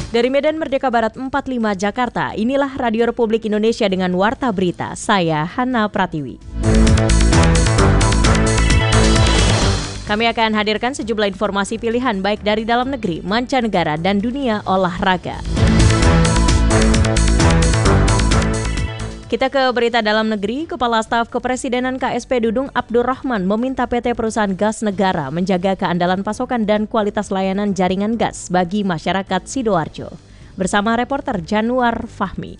Dari Medan Merdeka Barat 45 Jakarta, inilah Radio Republik Indonesia dengan Warta Berita. Saya Hana Pratiwi. Kami akan hadirkan sejumlah informasi pilihan baik dari dalam negeri, mancanegara, dan dunia olahraga. Kita ke berita dalam negeri. Kepala Staf Kepresidenan KSP Dudung Abdurrahman meminta PT Perusahaan Gas Negara menjaga keandalan pasokan dan kualitas layanan jaringan gas bagi masyarakat Sidoarjo. Bersama reporter Januar Fahmi.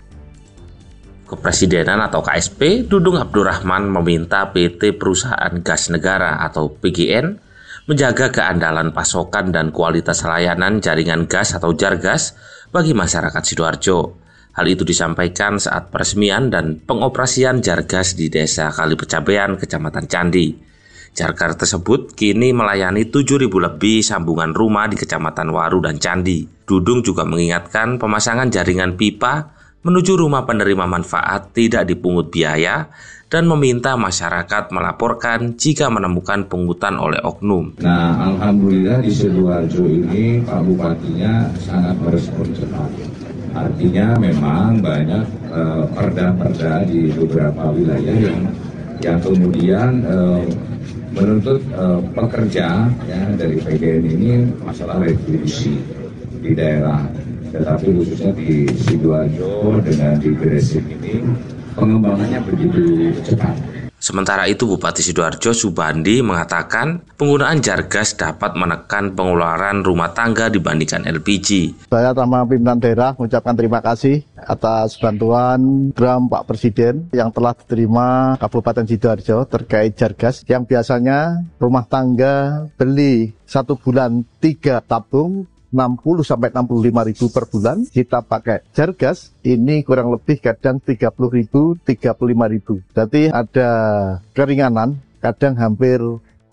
Kepresidenan atau KSP Dudung Abdurrahman meminta PT Perusahaan Gas Negara atau PGN menjaga keandalan pasokan dan kualitas layanan jaringan gas atau Jargas bagi masyarakat Sidoarjo. Hal itu disampaikan saat peresmian dan pengoperasian Jargas di Desa Kalipecabean, Kecamatan Candi. Jargas tersebut kini melayani 7.000 lebih sambungan rumah di Kecamatan Waru dan Candi. Dudung juga mengingatkan pemasangan jaringan pipa menuju rumah penerima manfaat tidak dipungut biaya dan meminta masyarakat melaporkan jika menemukan pungutan oleh oknum. Nah, alhamdulillah di Sidoarjo ini Pak Bupatinya sangat merespon cepat. Artinya memang banyak perda-perda di beberapa wilayah yang kemudian menuntut pekerja ya, dari PGN ini masalah retribusi di daerah. Tetapi khususnya di Sidoarjo dengan di Gresik ini pengembangannya begitu cepat. Sementara itu Bupati Sidoarjo Subandi mengatakan penggunaan Jargas dapat menekan pengeluaran rumah tangga dibandingkan LPG. Saya sama pimpinan daerah mengucapkan terima kasih atas bantuan program Pak Presiden yang telah diterima Kabupaten Sidoarjo terkait Jargas yang biasanya rumah tangga beli 1 bulan 3 tabung 60-65 ribu per bulan, kita pakai Jargas ini kurang lebih kadang 30 ribu, 35 ribu. Jadi ada keringanan, kadang hampir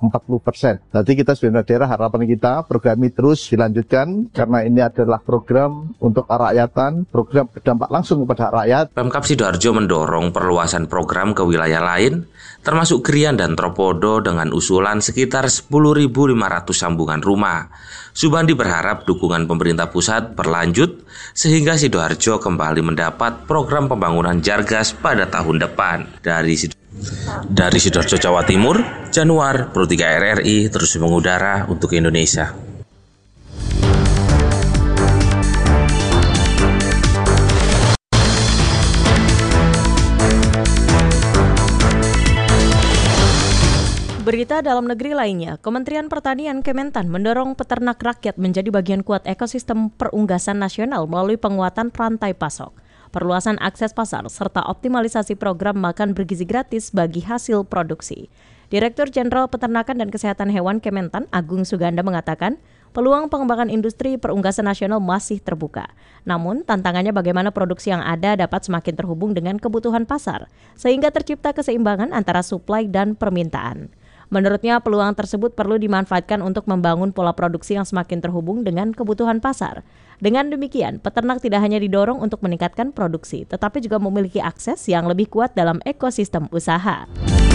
40%. Jadi kita sebenarnya daerah harapan kita program ini terus dilanjutkan karena ini adalah program untuk rakyatan, program berdampak langsung kepada rakyat. Pemkab Sidoarjo mendorong perluasan program ke wilayah lain, termasuk Krian dan Tropodo dengan usulan sekitar 10.500 sambungan rumah. Subandi berharap dukungan pemerintah pusat berlanjut sehingga Sidoarjo kembali mendapat program pembangunan Jargas pada tahun depan. Dari Sidoarjo, Jawa Timur, Januar, Pro 3 RRI terus mengudara untuk Indonesia. Berita dalam negeri lainnya, Kementerian Pertanian Kementan mendorong peternak rakyat menjadi bagian kuat ekosistem perunggasan nasional melalui penguatan rantai pasok, perluasan akses pasar, serta optimalisasi program makan bergizi gratis bagi hasil produksi. Direktur Jenderal Peternakan dan Kesehatan Hewan Kementan, Agung Suganda mengatakan, peluang pengembangan industri perunggasan nasional masih terbuka. Namun, tantangannya bagaimana produksi yang ada dapat semakin terhubung dengan kebutuhan pasar, sehingga tercipta keseimbangan antara suplai dan permintaan. Menurutnya, peluang tersebut perlu dimanfaatkan untuk membangun pola produksi yang semakin terhubung dengan kebutuhan pasar. Dengan demikian, peternak tidak hanya didorong untuk meningkatkan produksi, tetapi juga memiliki akses yang lebih kuat dalam ekosistem usaha.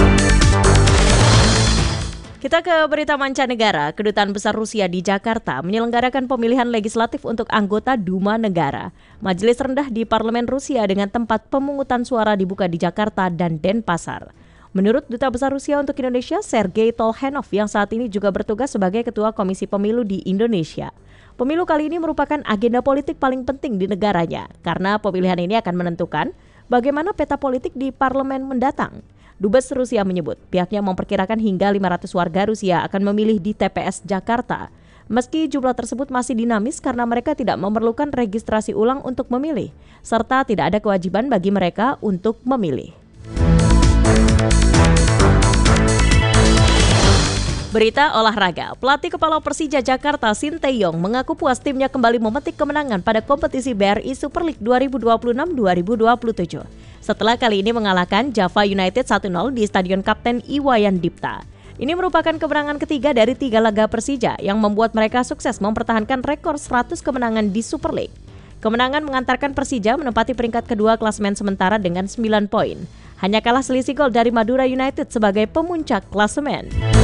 Kita ke berita mancanegara. Kedutaan Besar Rusia di Jakarta menyelenggarakan pemilihan legislatif untuk anggota Duma Negara. Majelis rendah di Parlemen Rusia dengan tempat pemungutan suara dibuka di Jakarta dan Denpasar. Menurut Duta Besar Rusia untuk Indonesia, Sergei Tolhenov yang saat ini juga bertugas sebagai Ketua Komisi Pemilu di Indonesia. Pemilu kali ini merupakan agenda politik paling penting di negaranya, karena pemilihan ini akan menentukan bagaimana peta politik di parlemen mendatang. Dubes Rusia menyebut pihaknya memperkirakan hingga 500 warga Rusia akan memilih di TPS Jakarta. Meski jumlah tersebut masih dinamis karena mereka tidak memerlukan registrasi ulang untuk memilih, serta tidak ada kewajiban bagi mereka untuk memilih. Berita olahraga, pelatih kepala Persija Jakarta Sinteyong mengaku puas timnya kembali memetik kemenangan pada kompetisi BRI Super League 2026-2027. Setelah kali ini mengalahkan Java United 1-0 di Stadion Kapten Iwayan Dipta. Ini merupakan kemenangan ketiga dari 3 laga Persija yang membuat mereka sukses mempertahankan rekor 100 kemenangan di Super League. Kemenangan mengantarkan Persija menempati peringkat kedua klasemen sementara dengan 9 poin. Hanya kalah selisih gol dari Madura United sebagai pemuncak klasemen.